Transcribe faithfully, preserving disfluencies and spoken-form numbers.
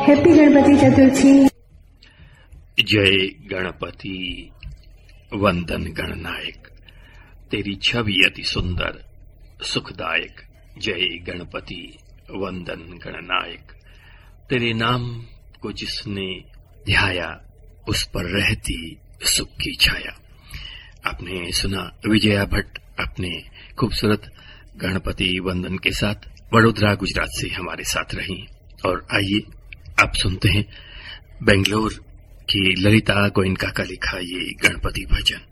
Happy Ganpati चतुर्थी। जय गणपति वंदन गणनायक, तेरी छवि अति सुंदर सुखदायक। जय गणपति वंदन गणनायक, तेरे नाम को जिसने ध्याया उस पर रहती सुख की छाया। आपने सुना विजया भट्ट अपने खूबसूरत गणपति वंदन के साथ वडोदरा गुजरात से हमारे साथ रही। और आइए आप सुनते हैं बेंगलोर की ललिता गोयनका का लिखा ये गणपति भजन।